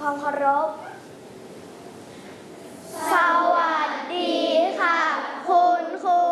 ความเคารพสวัสดีค่ะคุณครู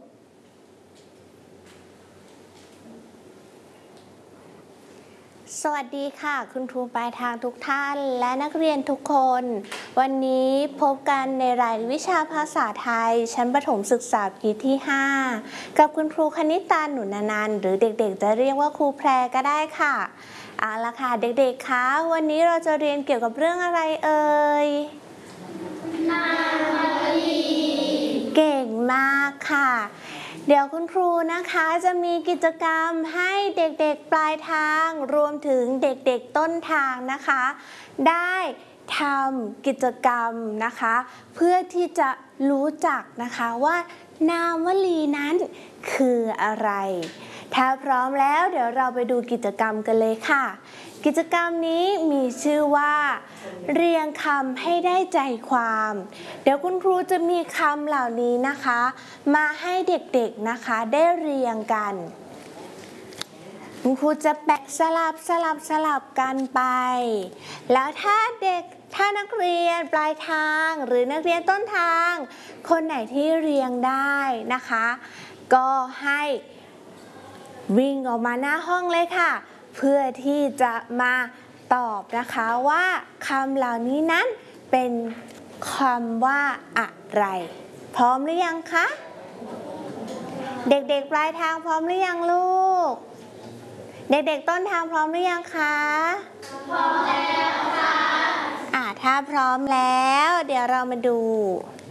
สวัสดีค่ะคุณครูปลายทางทุกท่านและนักเรียนทุกคนวันนี้พบกันในรายวิชาภาษาไทยชั้นประถมศึกษาปีที่5กับคุณครูคณิตาหนุนนันท์หรือเด็กๆจะเรียกว่าครูแพรก็ได้ค่ะเอาละค่ะเด็กๆคะวันนี้เราจะเรียนเกี่ยวกับเรื่องอะไรเอ่ยนาลีเก่งมากค่ะเดี๋ยวคุณครูนะคะจะมีกิจกรรมให้เด็กๆปลายทางรวมถึงเด็กๆต้นทางนะคะได้ทำกิจกรรมนะคะเพื่อที่จะรู้จักนะคะว่านามวลีนั้นคืออะไรถ้าพร้อมแล้วเดี๋ยวเราไปดูกิจกรรมกันเลยค่ะกิจกรรมนี้มีชื่อว่าเรียงคำให้ได้ใจความเดี๋ยวคุณครูจะมีคำเหล่านี้นะคะมาให้เด็กๆนะคะได้เรียงกันคุณครูจะแปะสลับกันไปแล้วถ้านักเรียนปลายทางหรือนักเรียนต้นทางคนไหนที่เรียงได้นะคะก็ให้วิ่งออกมาหน้าห้องเลยค่ะเพื่อที่จะมาตอบนะคะว่าคำเหล่านี้นั้นเป็นคำว่าอะไรพร้อมหรือยังคะเด็กๆปลายทางพร้อมหรือยังลูกเด็กๆต้นทางพร้อมหรือยังคะพร้อมแล้วค่ะถ้าพร้อมแล้วเดี๋ยวเรามาดู